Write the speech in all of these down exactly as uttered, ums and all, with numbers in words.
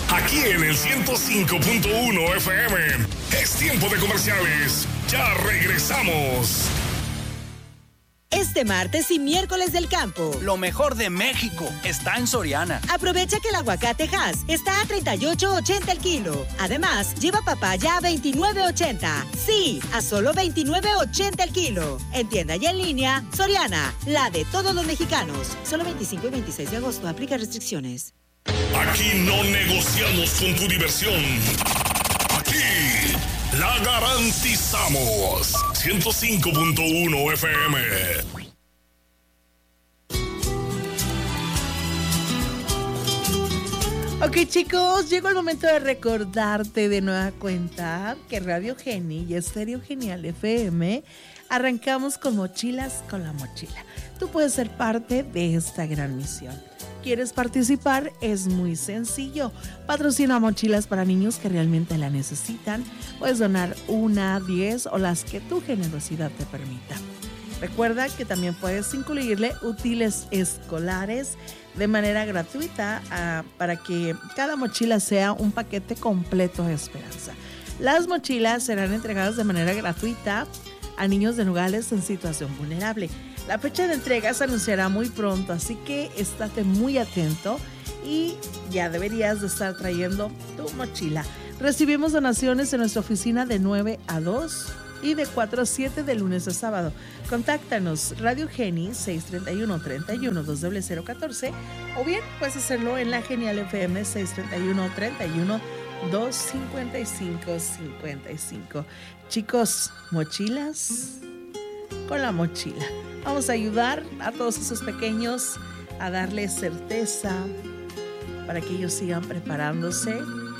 Aquí en el ciento cinco punto uno F M. Es tiempo de comerciales. Ya regresamos. Este martes y miércoles del campo. Lo mejor de México está en Soriana. Aprovecha que el aguacate Hass está a treinta y ocho ochenta el kilo. Además, lleva papaya a veintinueve ochenta. Sí, a solo veintinueve ochenta el kilo. En tienda y en línea, Soriana, la de todos los mexicanos. Solo veinticinco y veintiséis de agosto. Aplica restricciones. Aquí no negociamos con tu diversión. Aquí la garantizamos. ciento cinco punto uno F M. Ok, chicos, llegó el momento de recordarte de nueva cuenta que Radio Geni y Estéreo Genial F M arrancamos con Mochilas con la Mochila. Tú puedes ser parte de esta gran misión. ¿Quieres participar? Es muy sencillo. Patrocina mochilas para niños que realmente la necesitan. Puedes donar una, diez o las que tu generosidad te permita. Recuerda que también puedes incluirle útiles escolares de manera gratuita uh, para que cada mochila sea un paquete completo de esperanza. Las mochilas serán entregadas de manera gratuita a niños de Nogales en situación vulnerable. La fecha de entrega se anunciará muy pronto, así que estate muy atento y ya deberías de estar trayendo tu mochila. Recibimos donaciones en nuestra oficina de nueve a dos y de cuatro a siete de lunes a sábado. Contáctanos Radio Geni seis tres uno, tres uno, dos cero cero uno cuatro o bien puedes hacerlo en la Genial F M seis tres uno, tres uno, dos cinco cinco cinco cinco. Chicos, mochilas con la mochila. Vamos a ayudar a todos esos pequeños a darles certeza para que ellos sigan preparándose,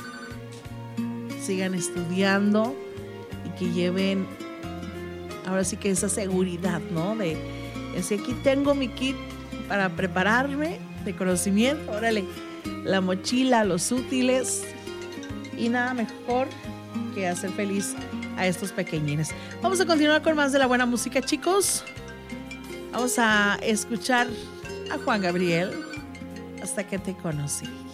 sigan estudiando y que lleven ahora sí que esa seguridad, ¿no? De decir, aquí tengo mi kit para prepararme de conocimiento, órale, la mochila, los útiles y nada mejor que hacer feliz a estos pequeñines. Vamos a continuar con más de la buena música, chicos. Vamos a escuchar a Juan Gabriel, Hasta que te conocí.